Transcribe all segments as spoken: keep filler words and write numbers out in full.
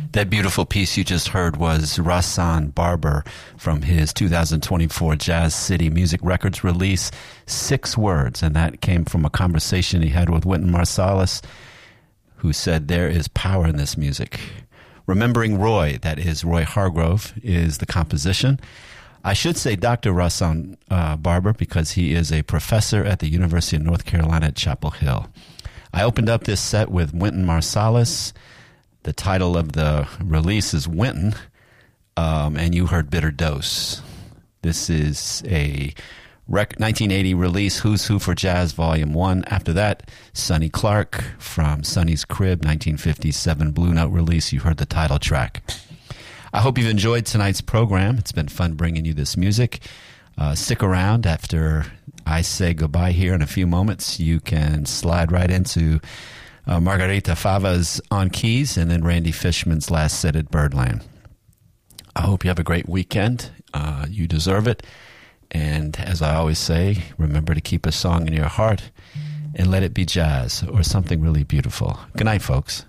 That beautiful piece you just heard was Rahsaan Barber from his two thousand twenty-four Jazz City Music Records release, Six Words, and that came from a conversation he had with Wynton Marsalis, who said there is power in this music. Remembering Roy, that is Roy Hargrove, is the composition. I should say Doctor Rahsaan uh, Barber because he is a professor at the University of North Carolina at Chapel Hill. I opened up this set with Wynton Marsalis. The title of the release is Wynton, um, and you heard Bitter Dose. This is a rec- nineteen eighty release, Who's Who for Jazz, Volume one. After that, Sonny Clark from Sonny's Crib, nineteen fifty-seven Blue Note release. You heard the title track. I hope you've enjoyed tonight's program. It's been fun bringing you this music. Uh, stick around. After I say goodbye here in a few moments, you can slide right into Uh, Margarita Fava's On Keys, and then Randy Fishman's last set at Birdland. I hope you have a great weekend. Uh, you deserve it. And as I always say, remember to keep a song in your heart and let it be jazz or something really beautiful. Good night, folks.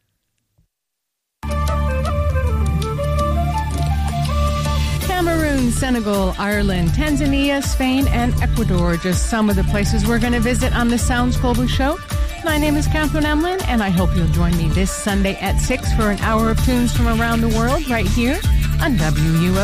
Cameroon, Senegal, Ireland, Tanzania, Spain, and Ecuador. Just some of the places we're going to visit on the Sounds Global Show. My name is Catherine Emlin, and I hope you'll join me this Sunday at six for an hour of tunes from around the world right here on W U O.